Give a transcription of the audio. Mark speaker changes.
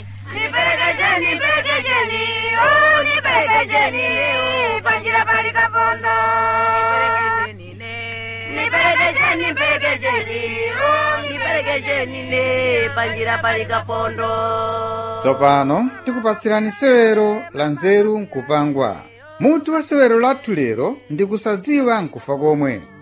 Speaker 1: nipelekesheni, oh nipelekesheni, panjira pali kapondo. Nipelekesheni, oh nipelekesheni ne, panjira pali kapondo.
Speaker 2: Tsopano tikupatsirani sewero la nzeru nkupangwa. Mutu wa sewero lathu lero ndi kusadziwa nkufa komwe.